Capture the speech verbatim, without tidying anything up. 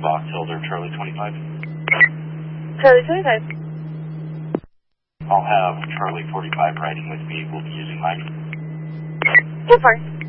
Box Elder, Charlie twenty-five. Charlie twenty-five. I'll have Charlie forty-five riding with me. We'll be using Mike. So far.